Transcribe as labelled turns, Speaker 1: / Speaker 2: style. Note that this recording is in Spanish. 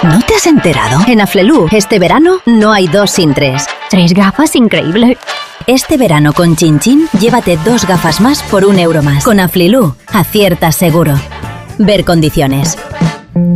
Speaker 1: ¿No te has enterado? En Aflelu, este verano, no hay 2 sin 3.
Speaker 2: 3 gafas, increíble.
Speaker 1: Este verano con Chin Chin, llévate 2 gafas más por €1 más. Con Aflelu, aciertas seguro. Ver condiciones.